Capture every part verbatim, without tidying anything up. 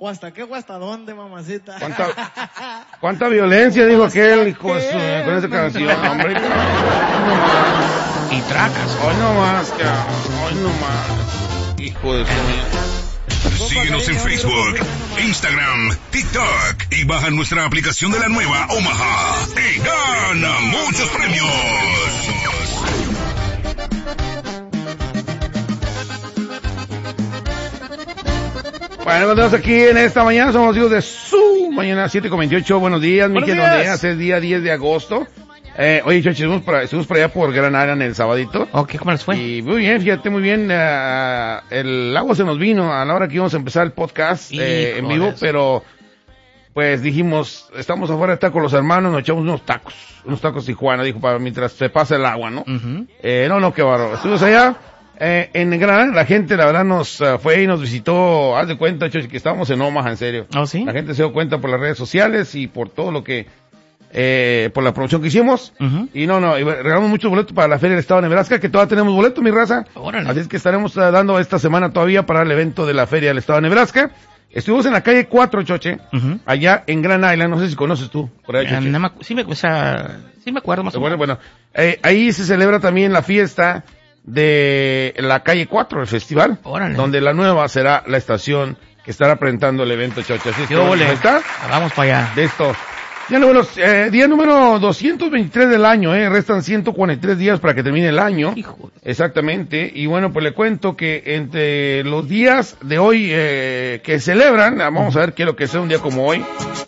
¿O hasta qué o hasta dónde, mamacita? ¿Cuánta, cuánta violencia dijo aquel hijo de su, con esa canción, hombre? Y tracas. Hoy no más, hoy no más. Hijo de su... Síguenos en Facebook, Instagram, TikTok y baja nuestra aplicación de la nueva Omaha y gana muchos premios. Bueno, estamos aquí en esta mañana, somos los hijos de su mañana siete con veintiocho. Buenos días, Buenos Miquel, días. ¿dónde es? Es día diez de agosto. Eh, oye, Choche, estuvimos por, estuvimos por allá por Gran Island el sabadito. Ok, ¿cómo les fue? Y muy bien, fíjate, muy bien. Uh, el agua se nos vino a la hora que íbamos a empezar el podcast eh, en vivo, pero pues dijimos, estamos afuera de estar con los hermanos, nos echamos unos tacos, unos tacos Tijuana, dijo, para mientras se pasa el agua, ¿no? Uh-huh. Eh, no, no, qué bárbaro. Estuvimos allá. Eh, en Gran Island, la gente, la verdad, nos uh, fue y nos visitó. Haz de cuenta, Choche, que estábamos en Omaha, en serio. ¿Oh, sí? La gente se dio cuenta por las redes sociales y por todo lo que, eh, por la promoción que hicimos. Uh-huh. Y no, no, y regalamos muchos boletos para la Feria del Estado de Nebraska, que todavía tenemos boletos, mi raza. Órale. Así es que estaremos uh, dando esta semana todavía para el evento de la Feria del Estado de Nebraska. Estuvimos en la calle cuatro, Choche, Uh-huh. allá en Gran Island, no sé si conoces tú, por ahí, Eh, Choche. no me acu- sí, me, o sea, sí me acuerdo más o Bueno, menos. bueno, eh, ahí se celebra también la fiesta de la calle cuatro, el festival, Órale. donde la nueva será la estación que estará presentando el evento, Choche. Así es que ¿Qué bueno, ole? ahí está, Vamos para allá. de esto. Día número, eh, día número doscientos veintitrés del año, eh, restan ciento cuarenta y tres días para que termine el año. Hijo de- Exactamente, y bueno, pues le cuento que entre los días de hoy eh, que celebran, vamos a ver qué es lo que sea un día como hoy.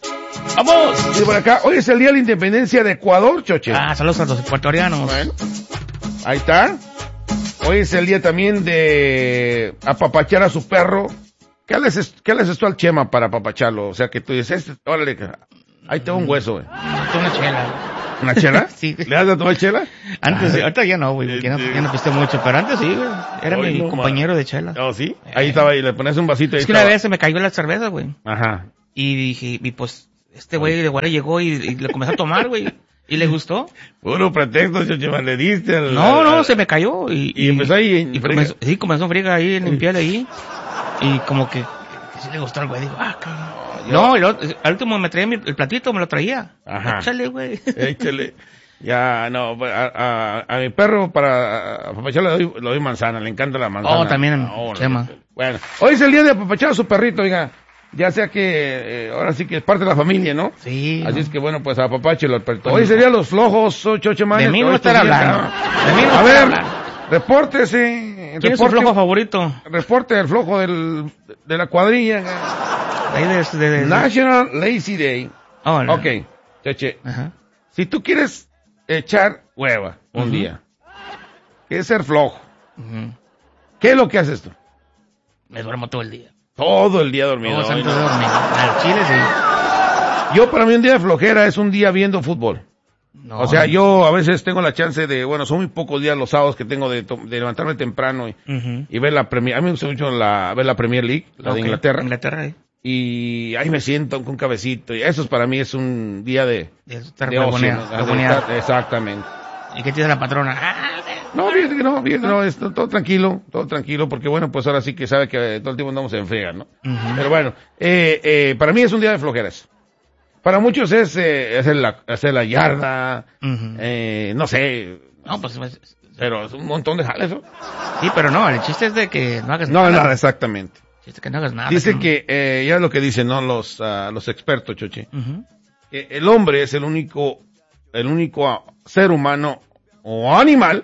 ¡Vamos! Y por acá, hoy es el día de la independencia de Ecuador, Choche. Ah, saludos a los puertorrianos. Bueno, ahí está. Hoy es el día también de apapachar a su perro. ¿Qué le haces, qué le haces tú al Chema para apapacharlo? O sea, que tú dices, este, órale, ahí tengo un hueso, güey. Tengo una chela. ¿Una chela? Sí. ¿Le has dado tu chela? Antes, Ay. ahorita ya no, güey, porque ya no, ya no piste mucho, pero antes sí, güey. Era Hoy mi no, compañero man. de chela. ¿Oh, sí? Ahí estaba, y le pones un vasito y ahí Es que una estaba. vez se me cayó la cerveza, güey. Ajá. Y dije, y pues, este güey de Guara llegó y, y le comenzó a tomar, güey. Y le gustó. Puro pretexto, Chema, le diste al... No, no, al- se me cayó. Y, Y empezó ahí en y friega. comenzó, sí, comenzó a friega ahí, en limpiar ahí. Y como que, que sí le gustó al güey. Digo, ah, cabrón. yo- No, el otro- al último me traía mi- el platito, me lo traía. Ajá. Échale, güey. Échale. Ya, no, a, a, a mi perro para apapachar le doy, le doy manzana, le encanta la manzana. Oh, también a mi No, Chema. no, bueno, hoy es el día de apapachar a su perrito, oiga. Ya sea que, eh, ahora sí que es parte de la familia, ¿no? Sí. Así no. es que bueno, pues apapáchelo al perrito. Hoy serían los flojos, oh, chochemanes. De mí no Hoy estar estos días, hablando. ah. De mí no A estar ver, hablando. repórtese. ¿Quién es su reporte- flojo favorito? Reporte del flojo del, de la cuadrilla. Ahí de, de, de- National Lazy Day. Oh, no. Ok, choche. Ajá. Si tú quieres echar hueva un Ujú. día, quieres ser flojo, Ujú. ¿qué es lo que haces tú? Me duermo todo el día. Todo el día dormido. Todo Ay, santo no. dormido. Al chile sí. Yo para mí un día de flojera es un día viendo fútbol. No, O sea, no. yo a veces tengo la chance de, bueno, son muy pocos días los sábados que tengo de, to- de levantarme temprano y, Ujú. y ver la Premier. A mí me gusta mucho la, ver la Premier League, la Ok, de Inglaterra. Inglaterra, eh. Y ahí me siento con un cabecito. Y eso es, para mí es un día de, De estar de ocio, huevoneado, ¿no? De huevoneado. estar- Exactamente. ¿Y qué te dice la patrona? Ah, No, fíjate que no, fíjate que no, es to- todo tranquilo, todo tranquilo, porque bueno, pues ahora sí que sabe que todo el tiempo andamos en friega, ¿no? Ujú. Pero bueno, eh, eh, para mí es un día de flojeras. Para muchos es eh, hacer la, hacer la yarda, Ujú. eh, no sé, No, pues, pues, pero es un montón de jales, ¿no? sí, pero no, el chiste es de que no hagas No, nada. nada, exactamente. El chiste es que no hagas nada. Dice ¿no? que, eh, ya es lo que dicen, ¿no? Los, ah, los expertos, Choche, Ujú. que el hombre es el único, el único ah, ser humano o animal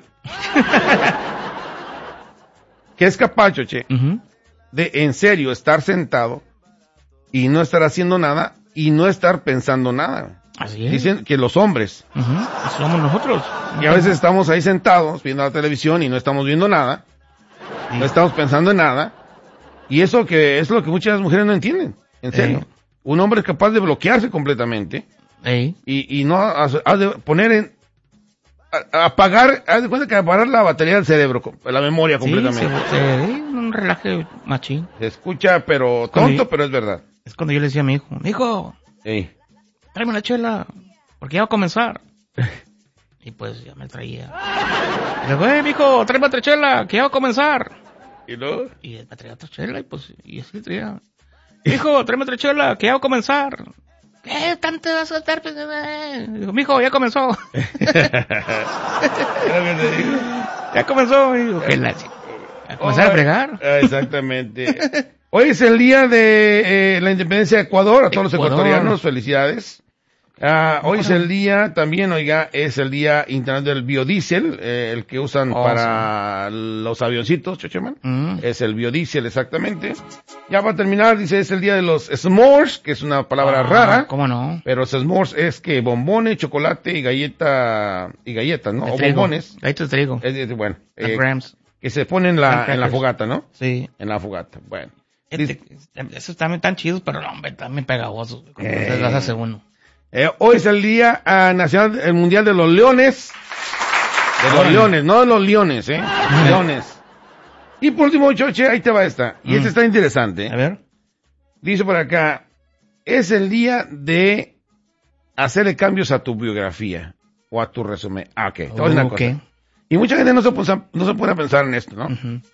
que es capaz, Choche, Ujú. de en serio estar sentado y no estar haciendo nada y no estar pensando nada. Así es. Dicen que los hombres, Ujú. Eso somos nosotros. y a veces estamos ahí sentados viendo la televisión y no estamos viendo nada, Sí. no estamos pensando en nada, y eso que es lo que muchas mujeres no entienden, en serio. Eh. Un hombre es capaz de bloquearse completamente Ey. y, y no ha ha de poner en a- a apagar, haz de cuenta que apagar la batería del cerebro, la memoria Sí, completamente. se- se- sí, un relaje machín. Se escucha, pero tonto, Cuando- pero es verdad. Es cuando yo le decía a mi hijo, hijo, Ey. tráeme la chela, porque ya va a comenzar. Y pues ya me traía. Y le digo, eh, mijo, tráeme otra chela, que ya va a comenzar. ¿Y luego? Y me traía otra chela y pues, y así le traía. Hijo, tráeme otra chela, que ya va a comenzar. ¿Qué tanto vas a estar? Dijo, mijo, ya comenzó. Ya comenzó. Dijo, que la chica. A comenzar oh, a fregar. Exactamente. Hoy es el día de eh, la independencia de Ecuador. A todos Ecuador. Los ecuatorianos, felicidades. Uh, hoy es el día, también, oiga, es el día internacional del biodiesel, eh, el que usan oh, para sí. los avioncitos, Chocheman. Mm. Es el biodiesel, exactamente. Ya para terminar, dice, es el día de los s'mores, que es una palabra ah, rara. ¿Cómo no? Pero s'mores es que bombones, chocolate y galleta, y galletas, ¿no? De o trigo. Bombones. Galletas de trigo. Es, es, bueno. Eh, grams. Que se ponen en la, en la fogata, ¿no? Sí. En la fogata, bueno. Este, esos también están chidos, pero no, hombre, también pegajosos. Como eh. se las hace uno. Eh, hoy es el día uh, nacional, el mundial de los leones. De los oh, leones, no de los leones, eh. Mm. Leones. Y por último, Choche, ahí te va esta. Y mm. esta está interesante. A ver. Dice por acá, es el día de hacerle cambios a tu biografía o a tu resumen. Ah, ok. Te voy a decir una cosa. Okay. Y mucha gente no se, puso, no se pone a pensar en esto, ¿no? Uh-huh.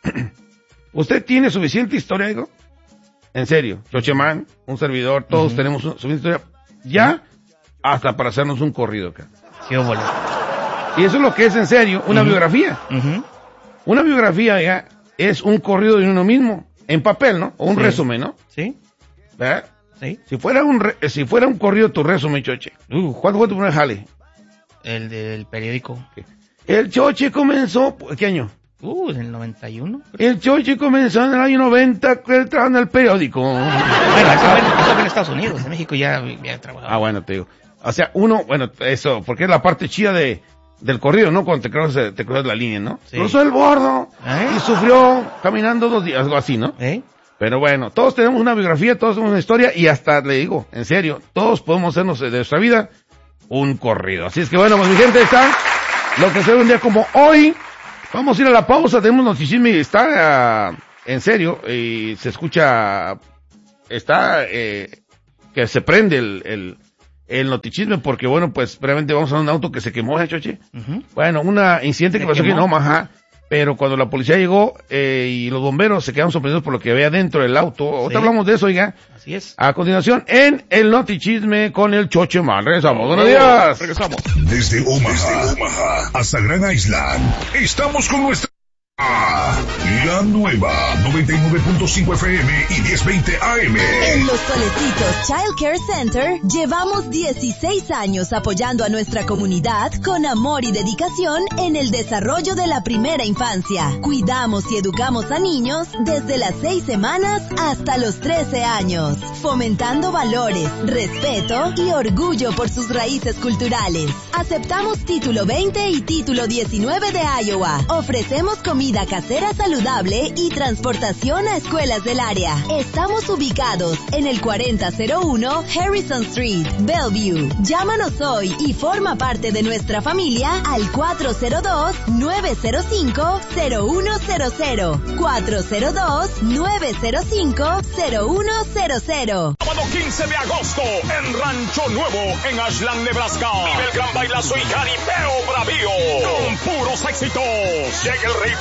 ¿Usted tiene suficiente historia, digo? En serio. Chocheman, un servidor, todos uh-huh. tenemos un, suficiente historia. Ya. Uh-huh. Hasta para hacernos un corrido acá. Sí, bueno. Y eso es lo que es en serio, una uh-huh. biografía. Uh-huh. Una biografía ya es un corrido de uno mismo, en papel, ¿no? O un sí. resumen, ¿no? Sí. ¿Verdad? Sí. Si fuera un re, si fuera un corrido tu resumen, Choche. Uh, ¿Cuándo fue tu primer jale? El del periódico. Okay. El Choche comenzó, ¿qué año? Uh, en el noventa y uno. Creo. El Choche comenzó en el año noventa trabajando en el periódico. Bueno, eso fue en Estados Unidos, en México ya había trabajado. Ah, bueno, te digo. O sea, uno, bueno, eso, porque es la parte chida de, del corrido, ¿no? Cuando te cruzas, te cruzas la línea, ¿no? Sí. Cruzó el bordo ¿Eh? y sufrió caminando dos días, algo así, ¿no? ¿Eh? Pero bueno, todos tenemos una biografía, todos tenemos una historia y hasta, le digo, en serio, todos podemos hacernos de nuestra vida un corrido. Así es que bueno, pues mi gente, está lo que se ve un día como hoy. Vamos a ir a la pausa, tenemos notichismo y está, uh, en serio, y se escucha, está, eh, que se prende el, el, el notichisme porque bueno, pues previamente vamos a un auto que se quemó, ¿eh, Choche? Uh-huh. Bueno, un incidente que pasó aquí en Omaha, pero cuando la policía llegó, eh, y los bomberos se quedaron sorprendidos por lo que había dentro del auto. Sí. Ahorita hablamos de eso, oiga. Así es. A continuación, en el notichisme con el Chocheman. Regresamos. Oh, Buenos días. Regresamos. Desde Omaha, Desde Omaha hasta Grand Island, estamos con nuestra... La nueva noventa y nueve punto cinco F M y diez veinte A M. En Los Solecitos Child Care Center llevamos dieciséis años apoyando a nuestra comunidad con amor y dedicación en el desarrollo de la primera infancia. Cuidamos y educamos a niños desde las seis semanas hasta los trece años, fomentando valores, respeto y orgullo por sus raíces culturales. Aceptamos título veinte y título diecinueve de Iowa. Ofrecemos comida casera saludable y transportación a escuelas del área. Estamos ubicados en el cuarenta cero uno Harrison Street, Bellevue. Llámanos hoy y forma parte de nuestra familia al cuatro cero dos, nueve cero cinco, cero uno cero cero. cuatro cero dos, nueve cero cinco, cero uno cero cero. Sábado quince de agosto en Rancho Nuevo, en Ashland, Nebraska. Vive el gran bailazo y jaripeo bravío con puros éxitos. Llega el rey